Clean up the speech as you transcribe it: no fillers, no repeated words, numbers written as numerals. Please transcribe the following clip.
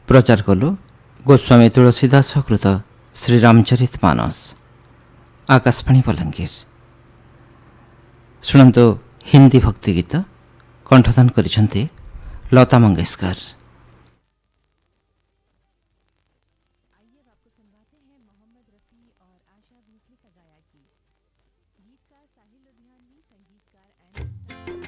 प्रचार कलु गोस्वामी तुलसीदास कृत श्रीरामचरित मानस। आकाशवाणी बलांगीर। शुणु हिंदी भक्ति गीत कंठदान करिसेंती लता मंगेशकर। आइए अब आपको सुनवाते हैं मोहम्मद रफ़ी और आशा भोसले का गाया गीत। गीतकार साहिल लुधियानवी, संगीतकार एन